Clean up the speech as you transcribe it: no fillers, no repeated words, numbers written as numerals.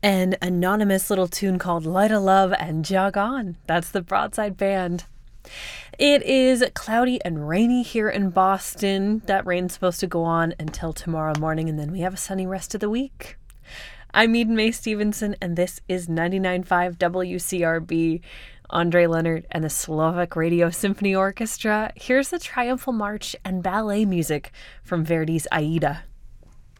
An anonymous little tune called Light o' Love and Jog On. That's the Broadside Band. It is cloudy and rainy here in Boston. That rain's supposed to go on until tomorrow morning, and then we have a sunny rest of the week. I'm Eden Mae Stevenson, and this is 99.5 WCRB. Andre Leonard and the Slovak Radio Symphony Orchestra. Here's the triumphal march and ballet music from Verdi's Aida.